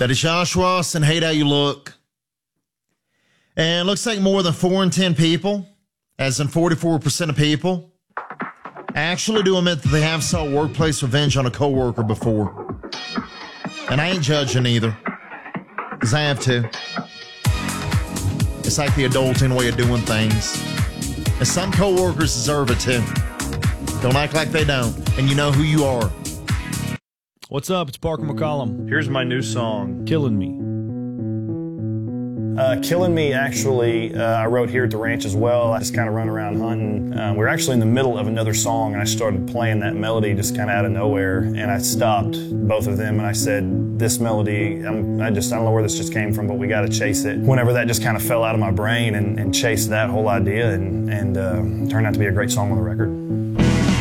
That is Josh Ross and Hate How You Look. And it looks like more than 4 in 10 people, as in 44% of people, actually do admit that they have sought workplace revenge on a coworker before. And I ain't judging either, because I have to. It's like the adulting way of doing things. And some coworkers deserve it too. Don't act like they don't. And you know who you are. What's up? It's Parker McCollum. Here's my new song, Killing Me. Killing Me, actually, I wrote here at the ranch as well. I just kind of run around hunting. We were actually in the middle of another song, and I started playing that melody just kind of out of nowhere, and I stopped both of them, and I said, this melody, I don't know where this just came from, but we got to chase it. Whenever that just kind of fell out of my brain and chased that whole idea, and turned out to be a great song on the record.